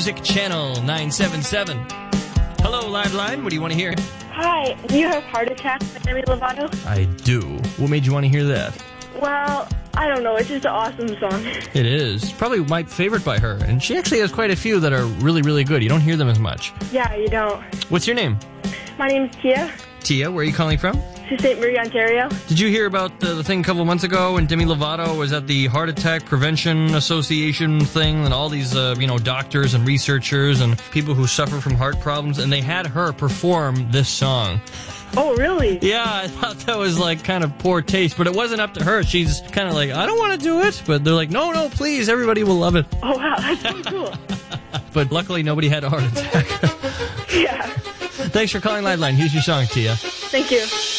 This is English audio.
Music Channel 977. Hello, Live Line. What do you want to hear? Hi, do you have Heart Attack by Demi Lovato? I do. What made you want to hear that? Well, I don't know. It's just an awesome song. It is. Probably my favorite by her. And she actually has quite a few that are really, really good. You don't hear them as much. Yeah, you don't. What's your name? My name's Tia. Tia, where are you calling from? To St. Marie, Ontario. Did you hear about the thing a couple months ago when Demi Lovato was at the Heart Attack Prevention Association thing and all these, doctors and researchers and people who suffer from heart problems, and they had her perform this song. Oh, really? Yeah, I thought that was, kind of poor taste, but it wasn't up to her. She's kind of like, I don't want to do it, but they're like, no, please, everybody will love it. Oh, wow, that's so cool. But luckily, nobody had a heart attack. Yeah. Thanks for calling Liveline. Here's your song, Tia. Thank you.